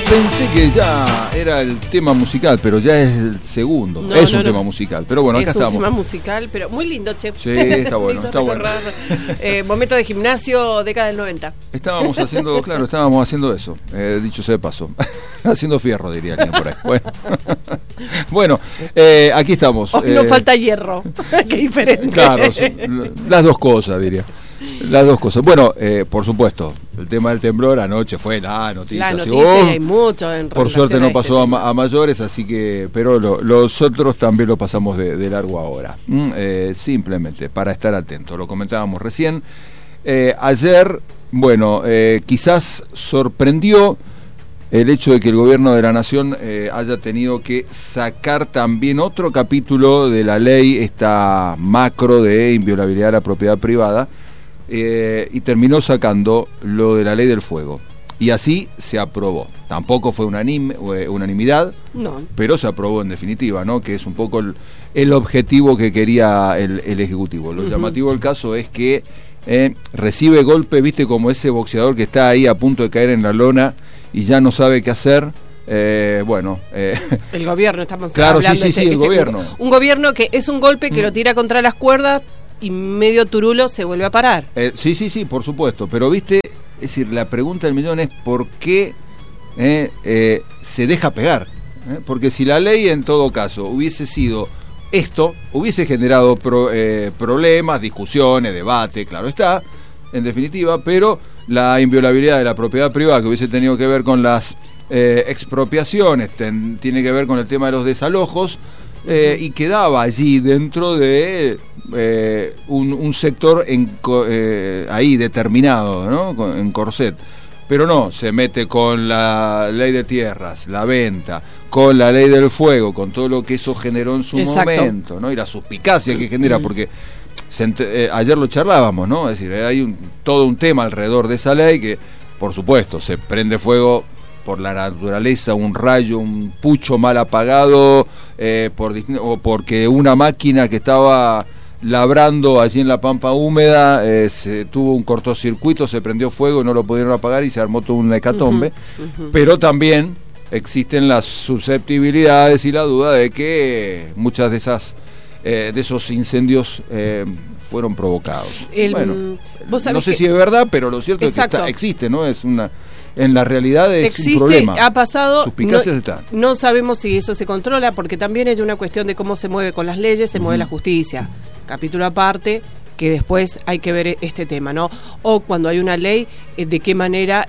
Pensé que ya era el tema musical, pero ya es el segundo. No, es un tema musical, pero bueno, acá estamos. Es un tema musical, pero muy lindo, che. Sí, está bueno, está bueno. Momento de gimnasio, década del 90. Estábamos haciendo eso, dicho sea de paso. Haciendo fierro, diría alguien por ahí. Bueno, aquí estamos. Hoy no falta hierro, qué diferente. Claro, las dos cosas, diría. Las dos cosas. Bueno, por supuesto, el tema del temblor anoche fue la noticia. La noticia y hay mucho en por suerte no pasó a mayores, así que, pero los otros también lo pasamos de largo ahora. Simplemente para estar atentos. Lo comentábamos recién. Ayer, bueno, quizás sorprendió el hecho de que el gobierno de la nación haya tenido que sacar también otro capítulo de la ley, esta macro de inviolabilidad de la propiedad privada. Y terminó sacando lo de la ley del fuego y así se aprobó. Tampoco fue unanimidad, no, pero se aprobó en definitiva, ¿no? Que es un poco el objetivo que quería el Ejecutivo. Lo llamativo del caso es que recibe golpe, viste, como ese boxeador que está ahí a punto de caer en la lona y ya no sabe qué hacer. El gobierno, estamos hablando. Claro, sí, el gobierno. Un gobierno que es un golpe que lo tira contra las cuerdas y medio turulo se vuelve a parar. Sí, por supuesto, pero viste, es decir, la pregunta del millón es ¿por qué se deja pegar? Porque si la ley en todo caso hubiese sido esto, hubiese generado problemas, discusiones, debate, claro está, en definitiva, pero la inviolabilidad de la propiedad privada que hubiese tenido que ver con las expropiaciones, tiene que ver con el tema de los desalojos, y quedaba allí dentro de un sector ahí determinado, ¿no? En corset. Pero no, se mete con la ley de tierras, la venta, con la ley del fuego, con todo lo que eso generó en su momento, ¿no? Y la suspicacia que genera, porque ayer lo charlábamos, ¿no? Es decir, hay todo un tema alrededor de esa ley que, por supuesto, se prende fuego por la naturaleza, un rayo, un pucho mal apagado, o porque una máquina que estaba labrando allí en la pampa húmeda tuvo un cortocircuito, se prendió fuego, no lo pudieron apagar y se armó toda una hecatombe. Pero también existen las susceptibilidades y la duda de que muchas de esos incendios fueron provocados. No sé si es verdad, pero lo cierto es que existe, ¿no? En la realidad existe, un problema. Ha pasado, suspicacias están. No sabemos si eso se controla, porque también es una cuestión de cómo se mueve con las leyes, se mueve la justicia. Capítulo aparte, que después hay que ver este tema, ¿no? O cuando hay una ley, de qué manera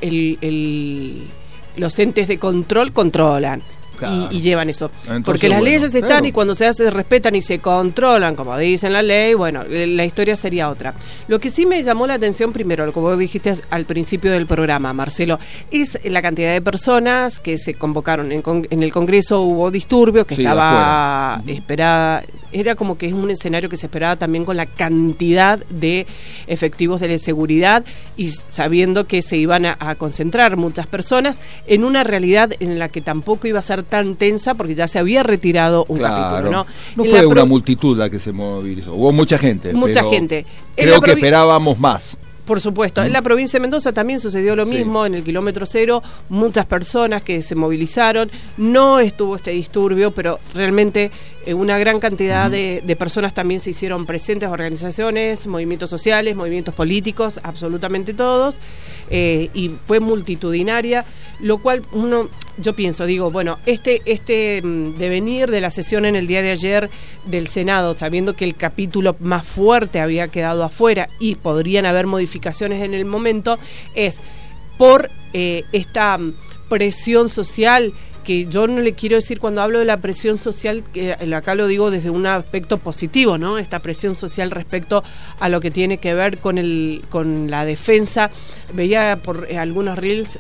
los entes de control controlan. Claro. Y llevan eso. Entonces, porque las leyes están y cuando se respetan y se controlan, como dice en la ley, bueno, la historia sería otra. Lo que sí me llamó la atención primero, como dijiste al principio del programa, Marcelo, es la cantidad de personas que se convocaron. En el Congreso hubo disturbios, que estaba esperada, era como que es un escenario que se esperaba también con la cantidad de efectivos de la seguridad y sabiendo que se iban a concentrar muchas personas en una realidad en la que tampoco iba a ser tan tensa porque ya se había retirado un capítulo, ¿no? No fue una multitud la que se movilizó, hubo mucha gente. Creo que esperábamos más. Por supuesto, en la provincia de Mendoza también sucedió lo mismo, en el kilómetro cero, muchas personas que se movilizaron, no estuvo este disturbio, pero realmente una gran cantidad de personas también se hicieron presentes, organizaciones, movimientos sociales, movimientos políticos, absolutamente todos, y fue multitudinaria, lo cual yo pienso, digo, bueno, este devenir de la sesión en el día de ayer del Senado, sabiendo que el capítulo más fuerte había quedado afuera y podrían haber modificaciones en el momento, es por esta presión social, que yo no le quiero decir cuando hablo de la presión social, que acá lo digo desde un aspecto positivo, ¿no? Esta presión social respecto a lo que tiene que ver con la defensa. Veía por algunos reels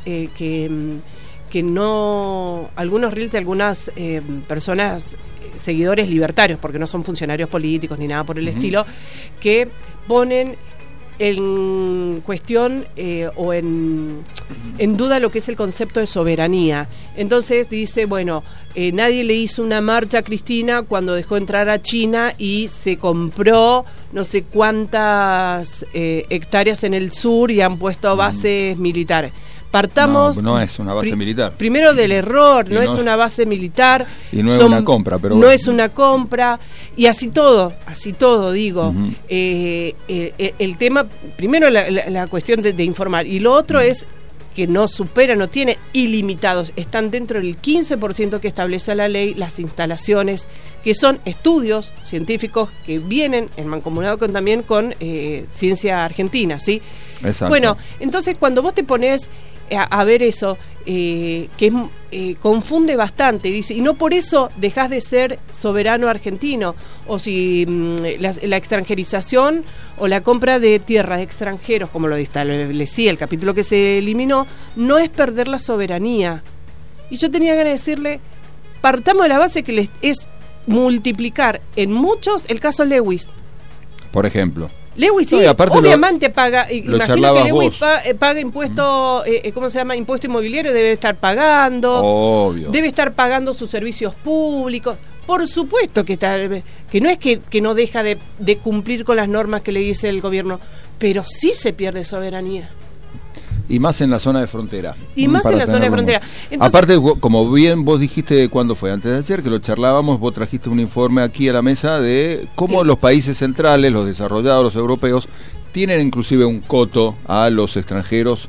algunos reels de algunas personas, seguidores libertarios, porque no son funcionarios políticos ni nada por el estilo, que ponen en cuestión o en duda lo que es el concepto de soberanía. Entonces dice, bueno, nadie le hizo una marcha a Cristina cuando dejó entrar a China y se compró no sé cuántas hectáreas en el sur y han puesto bases militares. Partamos... No es una base militar. Primero del error, no es es una base militar. Y no es una compra, pero no bueno. es una compra. Y así todo digo. El tema, primero la cuestión de informar. Y lo otro es que no tiene ilimitados. Están dentro del 15% que establece la ley las instalaciones, que son estudios científicos que vienen en mancomunado también con Ciencia Argentina, ¿sí? Exacto. Bueno, entonces cuando vos te pones a ver eso, confunde bastante, dice, y no por eso dejás de ser soberano argentino, o si la extranjerización o la compra de tierras de extranjeros, como lo establecía el capítulo que se eliminó, no es perder la soberanía. Y yo tenía ganas de decirle, partamos de la base que es multiplicar en muchos el caso Lewis. Por ejemplo. Lewis sí, obviamente paga, imagino que Lewis paga impuesto, ¿cómo se llama? Impuesto inmobiliario, debe estar pagando. Obvio. Debe estar pagando sus servicios públicos. Por supuesto que no es que no deja de cumplir con las normas que le dice el gobierno, pero sí se pierde soberanía. Y más en la zona de frontera. Entonces, aparte, como bien vos dijiste, ¿cuándo fue? Antes de ayer, que lo charlábamos, vos trajiste un informe aquí a la mesa de cómo los países centrales, los desarrollados, los europeos, tienen inclusive un coto a los extranjeros